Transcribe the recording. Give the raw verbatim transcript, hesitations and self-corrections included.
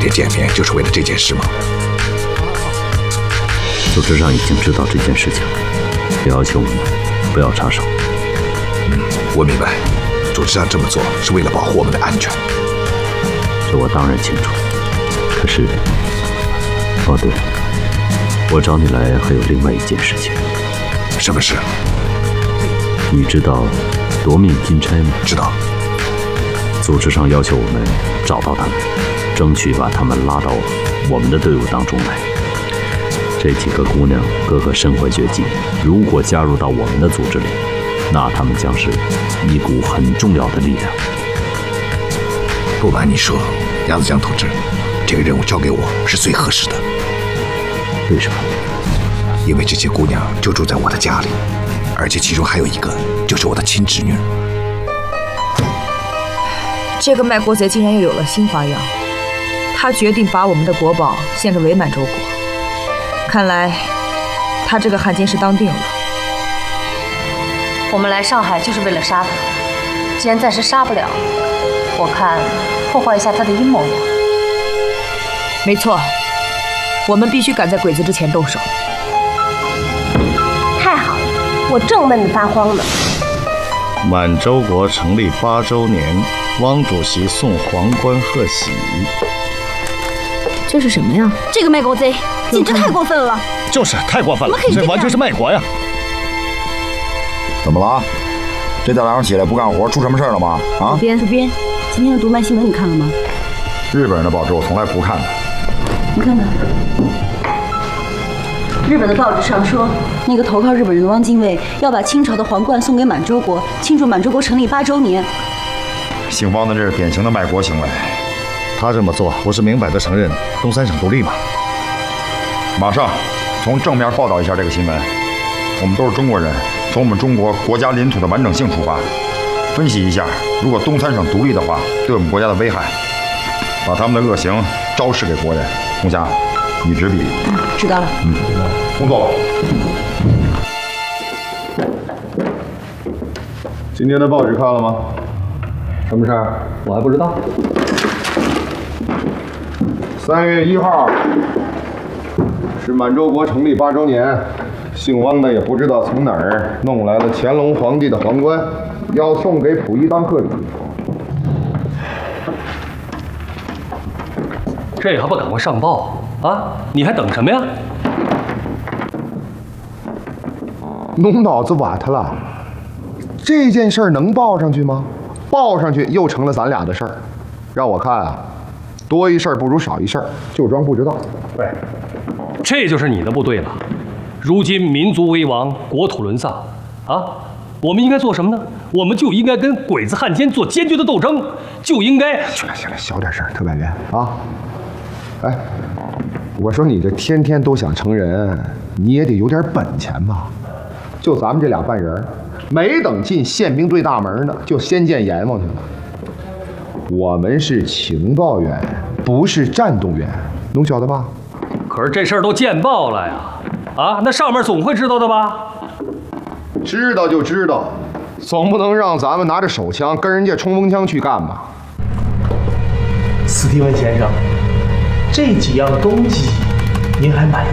天见面就是为了这件事吗？ 组织上已经知道这件事情了，要求我们不要插手。 嗯，我明白，组织上这么做是为了保护我们的安全。 这我当然清楚。可是，哦对了，我找你来还有另外一件事情。 什么事？ 你知道夺命金钗吗？ 知道。 组织上要求我们找到他们，争取把他们拉到我们的队伍当中来。这几个姑娘个个身怀绝技，如果加入到我们的组织里，那她们将是一股很重要的力量。 不瞒你说，杨子江同志，这个任务交给我是最合适的。 为什么？ 因为这些姑娘就住在我的家里，而且其中还有一个就是我的亲侄女。 这个卖国贼竟然又有了新花样，他决定把我们的国宝献给伪满洲国。看来他这个汉奸是当定了。 我们来上海就是为了杀他，既然暂时杀不了，我看破坏一下他的阴谋吧。 没错，我们必须赶在鬼子之前动手。 太好了，我正闷得发慌呢。 满洲国成立八周年，汪主席送皇冠贺喜。 这是什么呀？ 这个卖国贼简直太过分了！ 就是太过分了， 这这完全是卖国呀！ 怎么了？这大早上起来不干活，出什么事了吗？啊！ 主编，主编，今天的读卖新闻你看了吗？ 日本人的报纸我从来不看的。 你看看，日本的报纸上说，那个投靠日本人的汪精卫要把清朝的皇冠送给满洲国，庆祝满洲国成立八周年。 姓汪的这是典型的卖国行为。 他这么做不是明摆着承认东三省独立吗？ 马上从正面报道一下这个新闻。我们都是中国人，从我们中国国家领土的完整性出发，分析一下，如果东三省独立的话，对我们国家的危害，把他们的恶行昭示给国人。红霞，你执笔。 嗯，知道了。 嗯，工作吧。 今天的报纸看了吗？ 什么事儿？我还不知道。 三月一号是满洲国成立八周年，姓汪的也不知道从哪儿弄来了乾隆皇帝的皇冠，要送给溥仪当贺礼。 这还不赶快上报啊！你还等什么呀？ 弄脑子瓦特了，这件事儿能报上去吗？报上去又成了咱俩的事儿。让我看啊，多一事儿不如少一事儿，就装不知道。 对，这就是你的不对了。如今民族危亡，国土沦丧啊！我们应该做什么呢？我们就应该跟鬼子汉奸做坚决的斗争，就应该…… 行了行了，小点声，特派员啊！哎，我说你这天天都想成人，你也得有点本钱吧？就咱们这俩半人，没等进宪兵队大门呢，就先见阎王去了。我们是情报员，不是战斗员，能晓得吧？ 可是这事儿都见报了呀！啊，那上面总会知道的吧？ 知道就知道，总不能让咱们拿着手枪跟人家冲锋枪去干吧？ 斯蒂文先生，这几样东西您还满意？